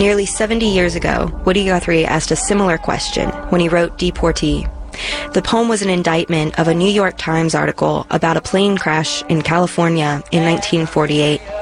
Nearly 70 years ago, Woody Guthrie asked a similar question when he wrote Deportee. The poem was an indictment of a New York Times article about a plane crash in California in 1948.